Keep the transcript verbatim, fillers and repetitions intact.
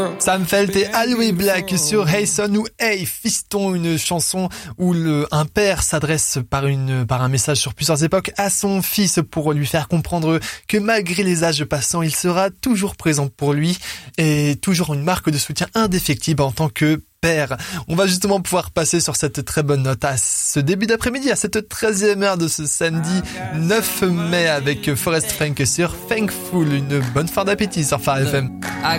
Sam Felt et Aloe Black sur Hey Son ou Hey Fiston, une chanson où le, un père s'adresse par une, par un message sur plusieurs époques à son fils pour lui faire comprendre que malgré les âges passants, il sera toujours présent pour lui et toujours une marque de soutien indéfectible en tant que père. On va justement pouvoir passer sur cette très bonne note à ce début d'après-midi, à cette treizième heure de ce samedi neuf mai avec Forest Frank sur Thankful. Une bonne fin d'appétit sur Phare F M.